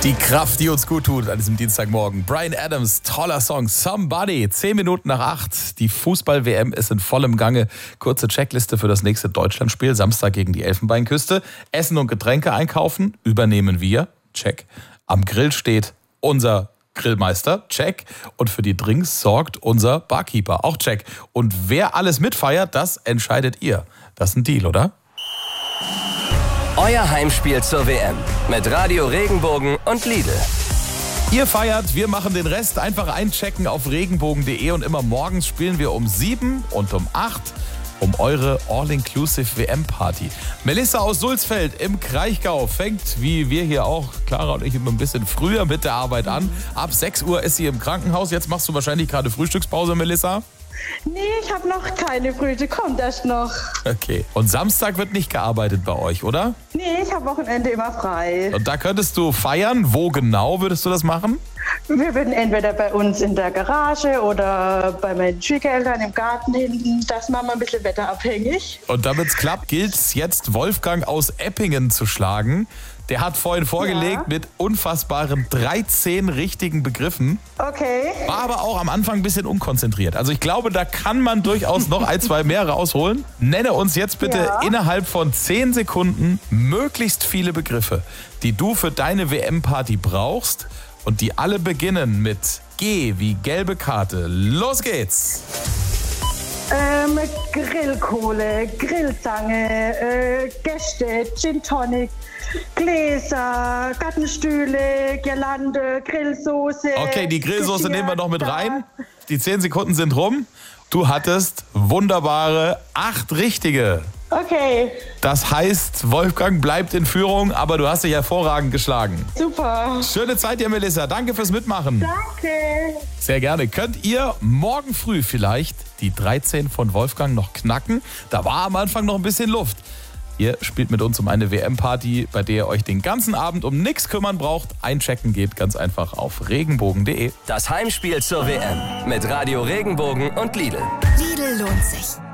Die Kraft, die uns gut tut an diesem Dienstagmorgen. Bryan Adams, toller Song, Somebody. 10 Minuten nach 8. Die Fußball-WM ist in vollem Gange. Kurze Checkliste für das nächste Deutschlandspiel. Samstag gegen die Elfenbeinküste. Essen und Getränke einkaufen. Übernehmen wir. Check. Am Grill steht unser Grillmeister. Check. Und für die Drinks sorgt unser Barkeeper. Auch check. Und wer alles mitfeiert, das entscheidet ihr. Das ist ein Deal, oder? Euer Heimspiel zur WM mit Radio Regenbogen und Lidl. Ihr feiert, wir machen den Rest. Einfach einchecken auf regenbogen.de und immer morgens spielen wir um 7 und um 8 um eure All-Inclusive WM-Party. Melissa aus Sulzfeld im Kraichgau fängt, wie wir hier auch, Clara und ich, immer ein bisschen früher mit der Arbeit an. Ab 6 Uhr ist sie im Krankenhaus. Jetzt machst du wahrscheinlich gerade Frühstückspause, Melissa? Nee, ich habe noch keine Frühstück, kommt erst noch. Okay. Und Samstag wird nicht gearbeitet bei euch, oder? Nee, ich habe Wochenende immer frei. Und da könntest du feiern. Wo genau würdest du das machen? Wir würden entweder bei uns in der Garage oder bei meinen Schwiegereltern im Garten hinten. Das machen wir ein bisschen wetterabhängig. Und damit es klappt, gilt es jetzt, Wolfgang aus Eppingen zu schlagen. Der hat vorhin vorgelegt mit unfassbaren 13 richtigen Begriffen. Okay. War aber auch am Anfang ein bisschen unkonzentriert. Also ich glaube, da kann man durchaus noch ein, zwei mehr rausholen. Nenne uns jetzt bitte innerhalb von 10 Sekunden möglichst viele Begriffe, die du für deine WM-Party brauchst und die alle beginnen mit G wie gelbe Karte. Los geht's! Grillkohle, Grillzange, Gäste, Gin Tonic, Gläser, Gartenstühle, Girlande, Grillsoße. Okay, die Grillsoße nehmen wir noch mit rein. Die 10 Sekunden sind rum. Du hattest wunderbare 8 richtige. Okay. Das heißt, Wolfgang bleibt in Führung, aber du hast dich hervorragend geschlagen. Super. Schöne Zeit dir, Melissa. Danke fürs Mitmachen. Danke. Sehr gerne. Könnt ihr morgen früh vielleicht die 13 von Wolfgang noch knacken? Da war am Anfang noch ein bisschen Luft. Ihr spielt mit uns um eine WM-Party, bei der ihr euch den ganzen Abend um nichts kümmern braucht. Einchecken geht ganz einfach auf regenbogen.de. Das Heimspiel zur WM mit Radio Regenbogen und Lidl. Lidl lohnt sich.